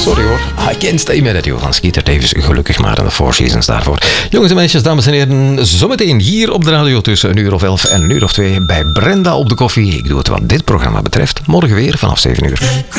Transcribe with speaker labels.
Speaker 1: Sorry hoor. I Can't Stay Mad At You van Skeeter Davis. Gelukkig maar in de Four Seasons daarvoor. Jongens en meisjes, dames en heren. Zometeen hier op de radio tussen 11:00 en 2:00 bij Brenda op de koffie. Ik doe het wat dit programma betreft. Morgen weer vanaf 7:00.